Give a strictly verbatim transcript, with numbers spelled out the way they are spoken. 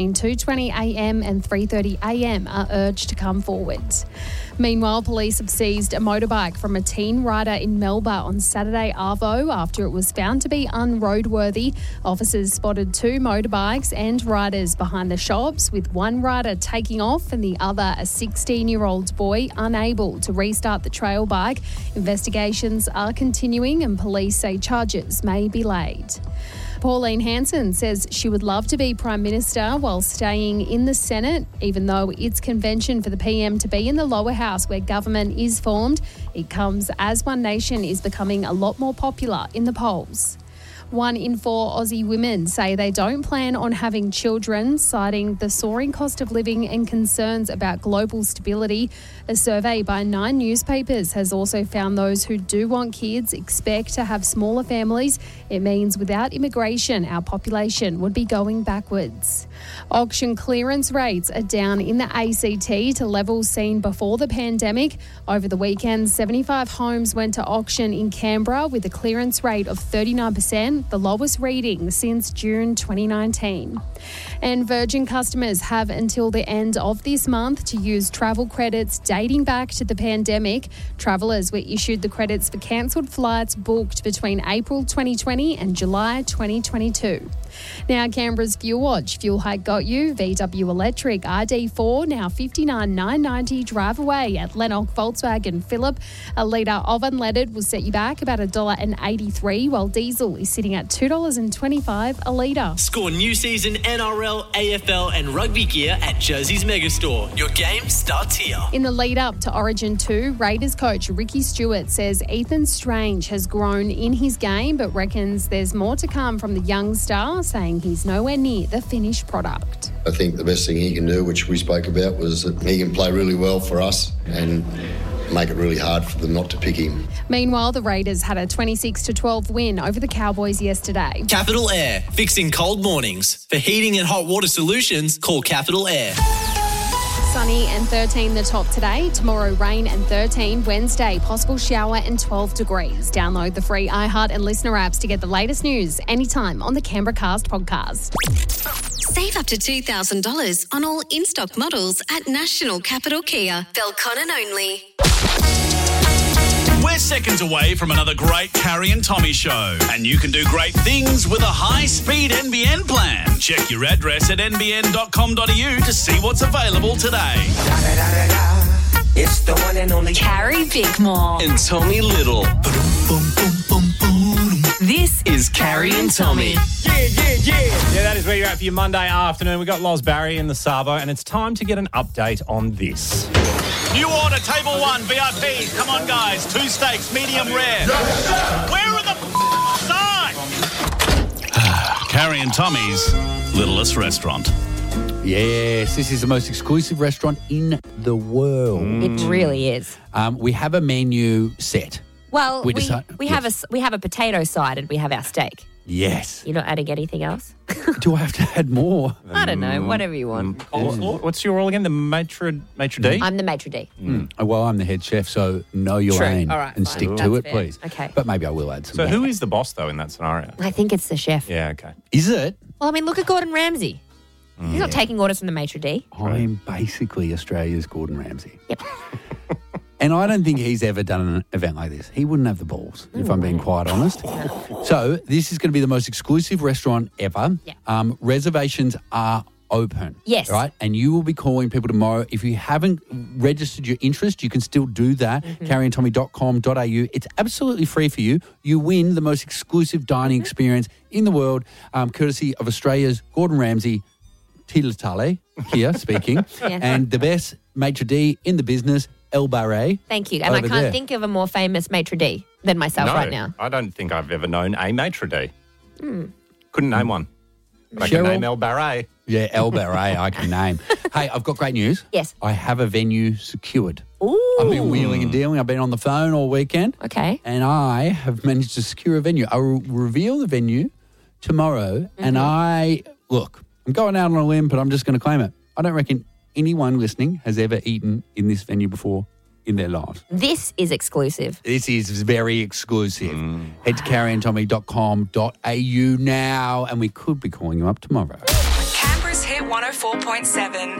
two twenty a m and three thirty a m are urged to come forward. Meanwhile, police have seized a motorbike from a teen rider in Melbourne on Saturday arvo after it was found to be unroadworthy. Officers spotted two motorbikes and riders behind the shops, with one rider taking off and the other, a sixteen-year-old boy, unable to restart the trail bike. Investigations are continuing and police say charges may be laid. Pauline Hanson says she would love to be Prime Minister while staying in the Senate, even though it's convention for the P M to be in the lower house where government is formed. It comes as One Nation is becoming a lot more popular in the polls. One in four Aussie women say they don't plan on having children, citing the soaring cost of living and concerns about global stability. A survey by nine newspapers has also found those who do want kids expect to have smaller families. It means without immigration, our population would be going backwards. Auction clearance rates are down in the A C T to levels seen before the pandemic. Over the weekend, seventy-five homes went to auction in Canberra with a clearance rate of thirty-nine percent. The lowest reading since June twenty nineteen. And Virgin customers have until the end of this month to use travel credits dating back to the pandemic. Travellers were issued the credits for cancelled flights booked between April twenty twenty and July twenty twenty-two. Now, Canberra's Fuel Watch. Fuel hike got you. V W Electric R D four now fifty-nine thousand nine hundred ninety dollars. Drive away at Lennox Volkswagen Phillip. A litre of unleaded will set you back about one dollar eighty-three, while diesel is sitting at two dollars twenty-five a litre. Score new season N R L, A F L and rugby gear at Jersey's Megastore. Your game starts here. In the lead up to Origin two, Raiders coach Ricky Stewart says Ethan Strange has grown in his game but reckons there's more to come from the young star, saying he's nowhere near the finished product. I think the best thing he can do, which we spoke about, was that he can play really well for us and make it really hard for them not to pick him. Meanwhile, the Raiders had a twenty-six to twelve win over the Cowboys yesterday. Capital Air, fixing cold mornings. For heating and hot water solutions, call Capital Air. Sunny and thirteen the top today. Tomorrow, rain and thirteen. Wednesday, possible shower and twelve degrees. Download the free iHeart and Listener apps to get the latest news anytime on the Canberra Cast podcast. Save up to two thousand dollars on all in-stock models at National Capital Kia. Belconnen only. We're seconds away from another great Carrie and Tommy show, and you can do great things with a high-speed N B N plan. Check your address at n b n dot com dot a u to see what's available today. It's the one and only Carrie Bickmore And Tommy Little. This is Carrie and Tommy. Yeah, yeah, yeah. Yeah, that is where you're at for your Monday afternoon. We've got Loz Barry in the Savo, and it's time to get an update on this. New order, table one, V I P. Come on, guys. Two steaks, medium rare. Where are the sides? Carrie and Tommy's Littlest Restaurant. Yes, this is the most exclusive restaurant in the world. It really is. Um, we have a menu set. Well, We we, decide- we yes. have a s- we have a potato side and we have our steak. Yes. You're not adding anything else? Do I have to add more? I don't know. Whatever you want. Wh- What's your role again? The maitre, maitre d'? I'm the maitre d'. Mm. Well, I'm the head chef, so know your True. lane All right, and fine. stick to That's it, fair. please. Okay. But maybe I will add some. So more. who is the boss, though, in that scenario? I think it's the chef. Yeah, okay. Is it? Well, I mean, look at Gordon Ramsay. He's not taking orders from the maitre d'. I'm basically Australia's Gordon Ramsay. Yep. And I don't think he's ever done an event like this. He wouldn't have the balls, if I'm being quite honest. So this is going to be the most exclusive restaurant ever. Yeah. Um, reservations are open. Yes. Right? And you will be calling people tomorrow. If you haven't registered your interest, you can still do that. Mm-hmm. carrie and tommy dot com dot a u. It's absolutely free for you. You win the most exclusive dining Mm-hmm. experience in the world, um, courtesy of Australia's Gordon Ramsay, Tila Tale here speaking, Yeah. and the best maitre d' in the business, El Barret. Thank you. And I Over can't there. think of a more famous maitre d' than myself no, right now. I don't think I've ever known a maitre d'. Couldn't name one. But I can Cheryl? name El Barret. Yeah, El Barret, I can name. Hey, I've got great news. Yes. I have a venue secured. Ooh. I've been wheeling and dealing. I've been on the phone all weekend. Okay. And I have managed to secure a venue. I will reveal the venue tomorrow. And I, look, I'm going out on a limb, but I'm just going to claim it. I don't reckon anyone listening has ever eaten in this venue before in their lives. This is exclusive. This is very exclusive. Head to carrie and tommy dot com dot a u now, and we could be calling you up tomorrow. Canberra's Hit one oh four point seven.